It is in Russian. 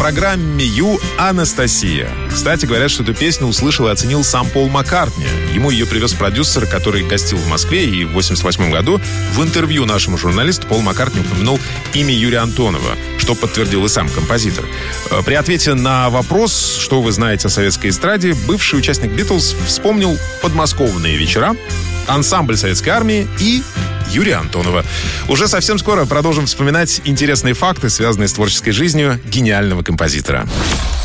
программе «Ю» Анастасия. Кстати, говорят, что эту песню услышал и оценил сам Пол Маккартни. Ему ее привез продюсер, который гостил в Москве, и в 1988 году в интервью нашему журналисту Пол Маккартни упомянул имя Юрия Антонова, что подтвердил и сам композитор. При ответе на вопрос, что вы знаете о советской эстраде, бывший участник «Битлз» вспомнил подмосковные вечера, ансамбль советской армии и Юрия Антонова. Уже совсем скоро продолжим вспоминать интересные факты, связанные с творческой жизнью гениального композитора.